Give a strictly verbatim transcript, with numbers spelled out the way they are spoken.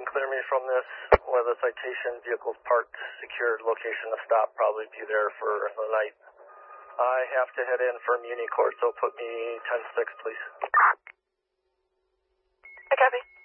clear me from this with a citation, vehicles parked, secured, location of stop, probably be there for the night. I have to head in for Muni Court, so put me ten six, please. I copy.